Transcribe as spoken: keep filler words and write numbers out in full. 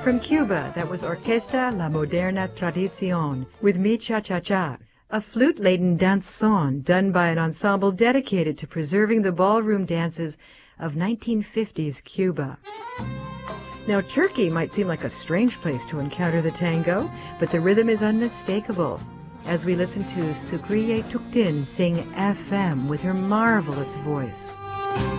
From Cuba, that was Orquesta La Moderna Tradicion with Mi Cha-Cha-Cha, a flute-laden danzón done by an ensemble dedicated to preserving the ballroom dances of nineteen fifties Cuba. Now, Turkey might seem like a strange place to encounter the tango, but the rhythm is unmistakable, as we listen to Sukriye Tukdin sing F M with her marvelous voice.